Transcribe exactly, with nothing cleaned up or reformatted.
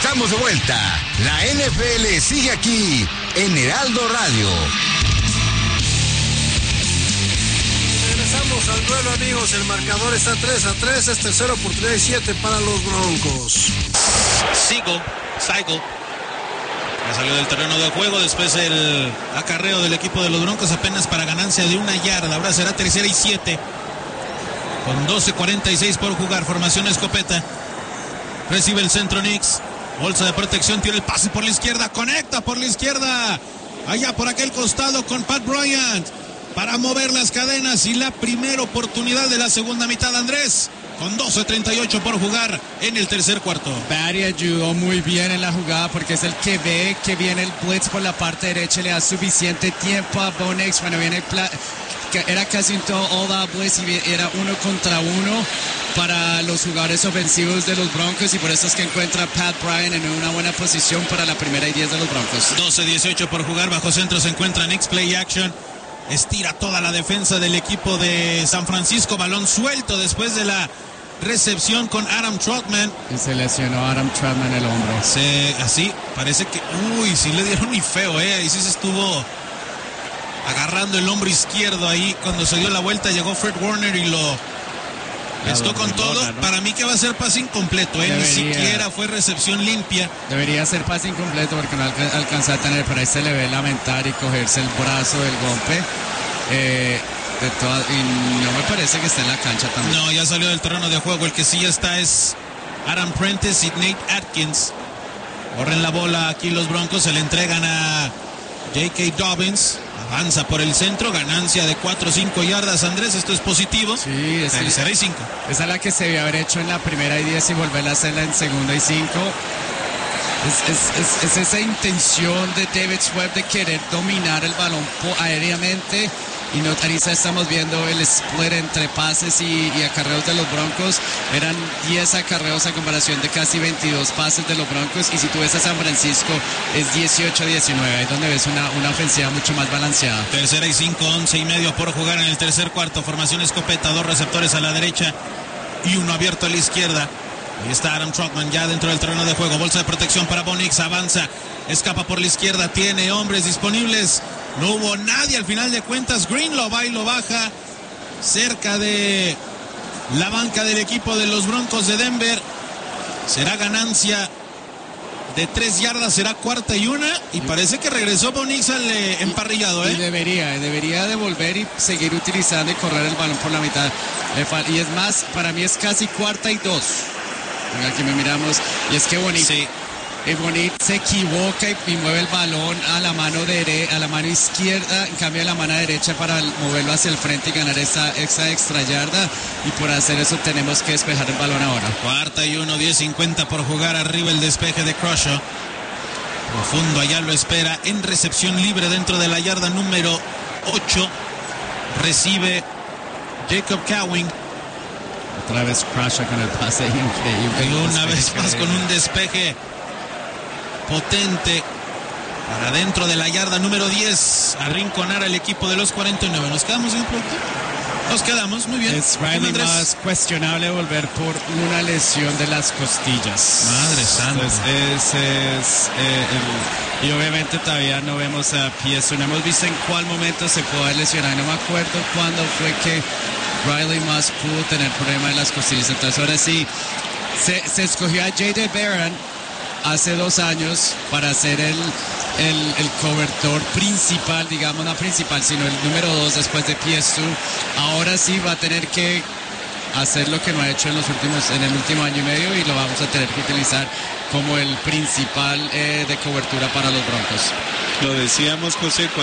estamos de vuelta. La N F L sigue aquí en Heraldo Radio. Regresamos al duelo, amigos. El marcador está tres a tres. Es tercera oportunidad y siete para los Broncos. Sigo, Sigo. Ya salió del terreno de juego después el acarreo del equipo de los Broncos apenas para ganancia de una yarda. Ahora será tercera y siete. Con doce cuarenta y seis por jugar. Formación escopeta. Recibe el centro Nix. Bolsa de protección. Tira el pase por la izquierda. Conecta por la izquierda. Allá por aquel costado con Pat Bryant. Para mover las cadenas y la primera oportunidad de la segunda mitad, Andrés. Con doce treinta y ocho por jugar en el tercer cuarto. Barry ayudó muy bien en la jugada porque es el que ve que viene el blitz por la parte derecha. Le da suficiente tiempo a Bo Nix cuando viene el pla- que era casi un todo all out blitz y era uno contra uno para los jugadores ofensivos de los Broncos, y por eso es que encuentra a Pat Bryant en una buena posición para la primera y diez de los Broncos. doce dieciocho por jugar. Bajo centro se encuentra Nix. Play action. Estira toda la defensa del equipo de San Francisco. Balón suelto después de la recepción con Adam Trautman. Y se lesionó Adam Trautman el hombro. Se, así, parece que... Uy, sí le dieron muy feo, ¿eh? Ahí sí se estuvo agarrando el hombro izquierdo ahí. Cuando se dio la vuelta llegó Fred Warner y lo estó con todo. ¿No? Para mí que va a ser pase incompleto, ¿eh? Ni siquiera fue recepción limpia. Debería ser pase incompleto porque no alca- alcanza a tener, pero ahí se le ve lamentar y cogerse el brazo del golpe. Eh, de toda, y no me parece que esté en la cancha también. No, ya salió del terreno de juego. El que sí ya está es Adam Prentice y Nate Atkins. Corren la bola aquí los Broncos. Se le entregan a J K. Dobbins. Avanza por el centro, ganancia de cuatro o cinco yardas, Andrés, esto es positivo. Sí, es tercera y cinco. Esa es la que se debió haber hecho en la primera y diez y volverla a hacerla en segunda y cinco. Es, es, es, es esa intención de David Webb de querer dominar el balón aéreamente. Y no, ahorita estamos viendo el split entre pases y, y acarreos de los Broncos. Eran diez acarreos a comparación de casi veintidós pases de los Broncos. Y si tú ves a San Francisco, es dieciocho a diecinueve. Ahí es donde ves una, una ofensiva mucho más balanceada. Tercera y cinco, once y medio por jugar en el tercer cuarto. Formación escopeta, dos receptores a la derecha y uno abierto a la izquierda. Ahí está Adam Trautman ya dentro del terreno de juego. Bolsa de protección para Bo Nix. Avanza, escapa por la izquierda. Tiene hombres disponibles. No hubo nadie al final de cuentas. Green lo va y lo baja cerca de la banca del equipo de los Broncos de Denver. Será ganancia de tres yardas, será cuarta y una. Y parece que regresó Bo Nix al eh, emparrillado, ¿eh? Y debería, debería devolver y seguir utilizando y correr el balón por la mitad. Y es más, para mí es casi cuarta y dos. Aquí me miramos. Y es que bonito. Sí. El Bonit se equivoca y, y mueve el balón a la mano dere, a la mano izquierda, en cambio a la mano derecha para moverlo hacia el frente y ganar esa, esa extra yarda, y por hacer eso tenemos que despejar el balón ahora. Cuarta y uno, diez cincuenta por jugar. Arriba el despeje de Crusher. Profundo, allá lo espera en recepción libre dentro de la yarda número ocho. Recibe Jacob Cowing. Otra vez Crusher con el pase increíble. Y una vez más con un despeje potente para dentro de la yarda número diez, arrinconar al equipo de los cuarenta y nueve. ¿Nos quedamos en el producto? Nos quedamos, muy bien. Es Riley más cuestionable volver por una lesión de las costillas. Madre santa. Entonces, es, es, eh, el, y obviamente todavía no vemos a Piezo, no hemos visto en cuál momento se pudo lesionar. No me acuerdo cuándo fue que Riley más pudo tener problema de las costillas. Entonces ahora sí, se, se escogió a J J Barron hace dos años para ser el, el, el cobertor principal, digamos, no principal, sino el número dos después de P S dos. Ahora sí va a tener que hacer lo que no ha hecho en los últimos, en el último año y medio, y lo vamos a tener que utilizar como el principal eh, de cobertura para los Broncos. Lo decíamos, José,